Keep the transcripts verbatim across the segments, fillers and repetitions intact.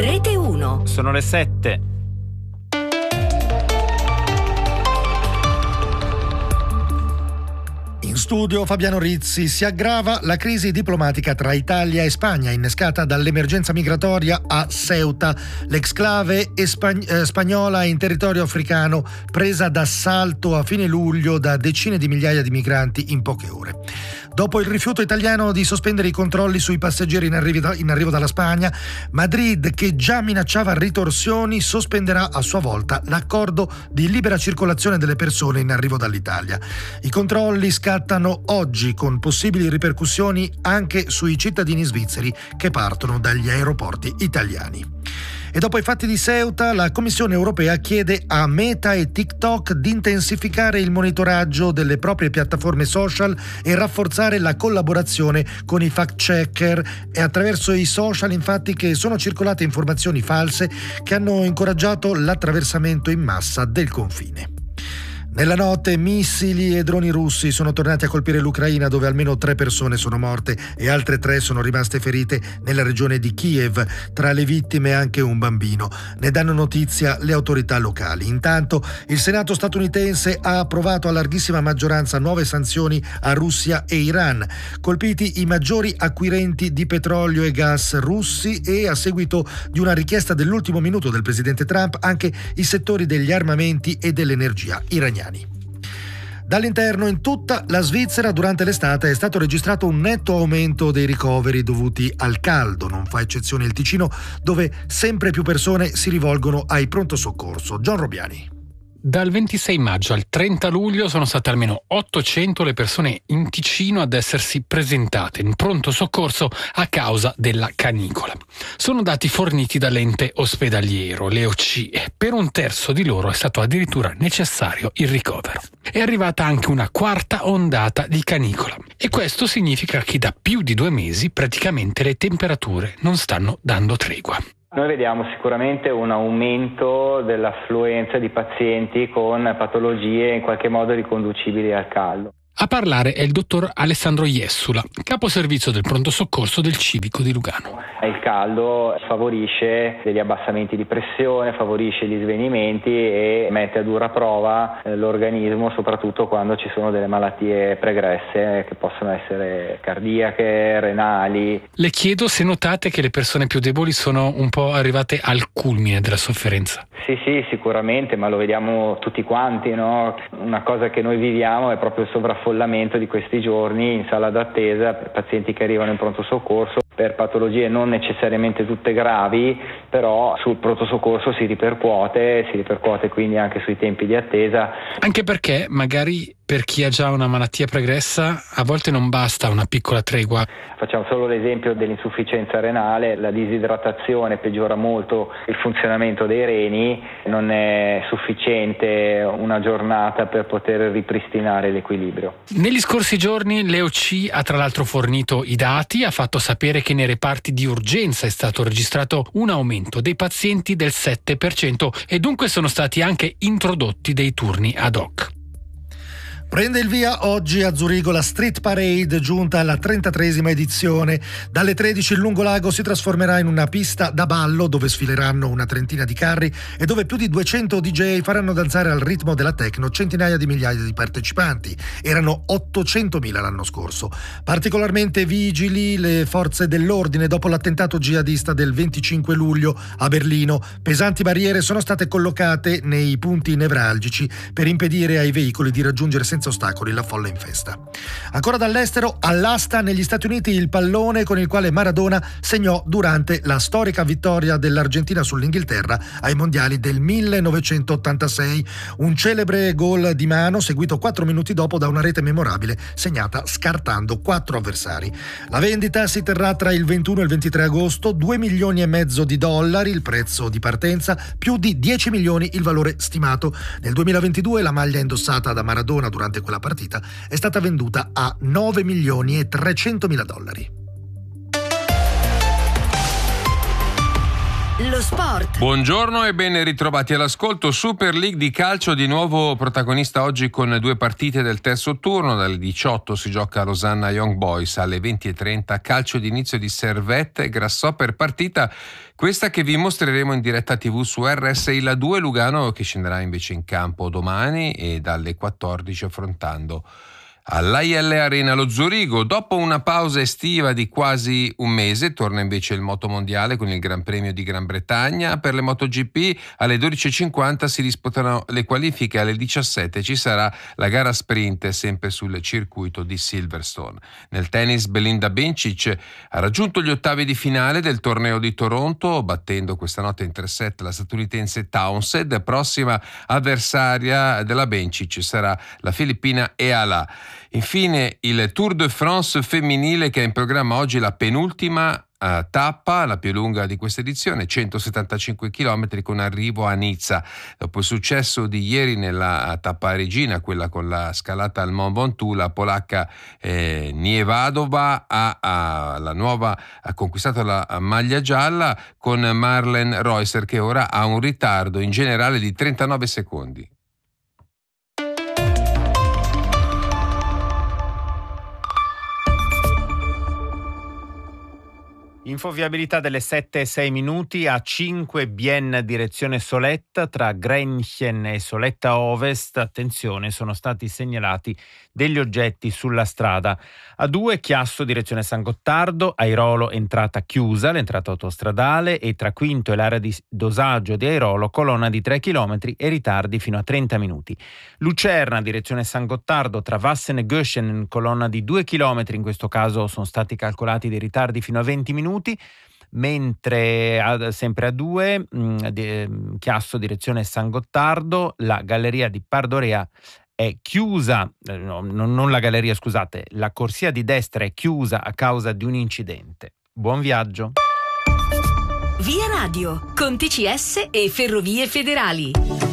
Rete uno. Sono le sette. In studio Fabiano Rizzi. Si aggrava la crisi diplomatica tra Italia e Spagna, innescata dall'emergenza migratoria a Ceuta, l'exclave espagn- eh, spagnola in territorio africano, presa d'assalto a fine luglio da decine di migliaia di migranti in poche ore. Dopo il rifiuto italiano di sospendere i controlli sui passeggeri in arrivo, in arrivo dalla Spagna, Madrid, che già minacciava ritorsioni, sospenderà a sua volta l'accordo di libera circolazione delle persone in arrivo dall'Italia. I controlli scattano oggi, con possibili ripercussioni anche sui cittadini svizzeri che partono dagli aeroporti italiani. E dopo i fatti di Ceuta, la Commissione europea chiede a Meta e TikTok di intensificare il monitoraggio delle proprie piattaforme social e rafforzare la collaborazione con i fact-checker. È attraverso i social, infatti, che sono circolate informazioni false che hanno incoraggiato l'attraversamento in massa del confine. Nella notte missili e droni russi sono tornati a colpire l'Ucraina, dove almeno tre persone sono morte e altre tre sono rimaste ferite nella regione di Kiev, tra le vittime anche un bambino. Ne danno notizia le autorità locali. Intanto il Senato statunitense ha approvato a larghissima maggioranza nuove sanzioni a Russia e Iran, colpiti i maggiori acquirenti di petrolio e gas russi, e a seguito di una richiesta dell'ultimo minuto del presidente Trump anche i settori degli armamenti e dell'energia iraniani. Dall'interno, in tutta la Svizzera durante l'estate è stato registrato un netto aumento dei ricoveri dovuti al caldo. Non fa eccezione il Ticino, dove sempre più persone si rivolgono ai pronto soccorso. John Robiani. Dal ventisei maggio al trenta luglio sono state almeno ottocento le persone in Ticino ad essersi presentate in pronto soccorso a causa della canicola. Sono dati forniti dall'ente ospedaliero, l'E O C, e per un terzo di loro è stato addirittura necessario il ricovero. È arrivata anche una quarta ondata di canicola e questo significa che da più di due mesi praticamente le temperature non stanno dando tregua. Noi vediamo sicuramente un aumento dell'affluenza di pazienti con patologie in qualche modo riconducibili al caldo. A parlare è il dottor Alessandro Jessula, capo servizio del pronto soccorso del Civico di Lugano. Il caldo favorisce degli abbassamenti di pressione, favorisce gli svenimenti e mette a dura prova l'organismo, soprattutto quando ci sono delle malattie pregresse che possono essere cardiache, renali. Le chiedo se notate che le persone più deboli sono un po' arrivate al culmine della sofferenza. Sì, sì, sicuramente, ma lo vediamo tutti quanti, no? Una cosa che noi viviamo è proprio il sovraffollamento di questi giorni in sala d'attesa per pazienti che arrivano in pronto soccorso per patologie non necessariamente tutte gravi, però sul pronto soccorso si ripercuote, si ripercuote quindi anche sui tempi di attesa. Anche perché magari per chi ha già una malattia pregressa a volte non basta una piccola tregua. Facciamo solo l'esempio dell'insufficienza renale, la disidratazione peggiora molto il funzionamento dei reni, non è sufficiente una giornata per poter ripristinare l'equilibrio. Negli scorsi giorni l'E O C ha tra l'altro fornito i dati, ha fatto sapere che nei reparti di urgenza è stato registrato un aumento dei pazienti del sette per cento e dunque sono stati anche introdotti dei turni ad hoc. Prende il via oggi a Zurigo la Street Parade, giunta alla trentatreesima edizione. Dalle tredici il lungolago si trasformerà in una pista da ballo dove sfileranno una trentina di carri e dove più di duecento D J faranno danzare al ritmo della techno centinaia di migliaia di partecipanti. Erano ottocentomila l'anno scorso. Particolarmente vigili le forze dell'ordine dopo l'attentato jihadista del venticinque luglio a Berlino. Pesanti barriere sono state collocate nei punti nevralgici per impedire ai veicoli di raggiungere senza ostacoli la folla in festa. Ancora dall'estero, all'asta negli Stati Uniti il pallone con il quale Maradona segnò durante la storica vittoria dell'Argentina sull'Inghilterra ai mondiali del millenovecentottantasei, un celebre gol di mano seguito quattro minuti dopo da una rete memorabile segnata scartando quattro avversari. La vendita si terrà tra il ventuno e il ventitré agosto, due milioni e mezzo di dollari il prezzo di partenza, più di dieci milioni il valore stimato. Nel duemilaventidue la maglia indossata da Maradona durante quella partita è stata venduta a nove milioni e trecentomila dollari. Lo Sport. Buongiorno e ben ritrovati all'ascolto. Super League di calcio di nuovo protagonista oggi con due partite del terzo turno. Dalle diciotto si gioca a Losanna Young Boys, alle venti e trenta calcio d'inizio di Servette e Grasshopper, partita questa che vi mostreremo in diretta tivù su R S I La due. Lugano che scenderà invece in campo domani e dalle quattordici affrontando all'A I L Arena lo Zurigo. Dopo una pausa estiva di quasi un mese torna invece il motomondiale con il Gran Premio di Gran Bretagna. Per le MotoGP alle dodici e cinquanta si disputano le qualifiche, alle diciassette ci sarà la gara sprint sempre sul circuito di Silverstone. Nel tennis Belinda Bencic ha raggiunto gli ottavi di finale del torneo di Toronto battendo questa notte in tre set la statunitense Townsend. Prossima avversaria della Bencic sarà la filippina Eala. Infine il Tour de France femminile che ha in programma oggi la penultima uh, tappa, la più lunga di questa edizione, centosettantacinque chilometri con arrivo a Nizza. Dopo il successo di ieri nella tappa regina, quella con la scalata al Mont Ventoux, la polacca eh, Niewodova ha, ha, la nuova, ha conquistato la maglia gialla con Marlen Reusser che ora ha un ritardo in generale di trentanove secondi. Infoviabilità delle sette e sei minuti, a cinque Bienne direzione Soletta, tra Grenchen e Soletta Ovest, attenzione, sono stati segnalati degli oggetti sulla strada. A due Chiasso direzione San Gottardo, Airolo entrata chiusa, l'entrata autostradale, e tra Quinto e l'area di dosaggio di Airolo colonna di tre chilometri e ritardi fino a trenta minuti. Lucerna direzione San Gottardo, tra Vassen e Göschen colonna di due chilometri, in questo caso sono stati calcolati dei ritardi fino a venti minuti. Mentre a, sempre a due mh, di, Chiasso direzione San Gottardo, la galleria di Pardorea è chiusa, eh, no, non la galleria scusate, la corsia di destra è chiusa a causa di un incidente. Buon viaggio. Via Radio con T C S e Ferrovie Federali.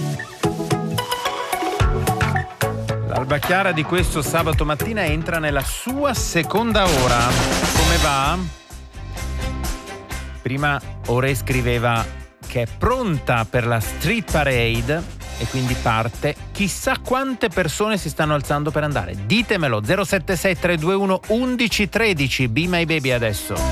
L'Alba Chiara di questo sabato mattina entra nella sua seconda ora. Come va? Prima Ore scriveva che è pronta per la Street Parade e quindi parte. Chissà quante persone si stanno alzando per andare. Ditemelo. Zero sette sei tre due uno uno uno uno tre zero. Be My Baby adesso.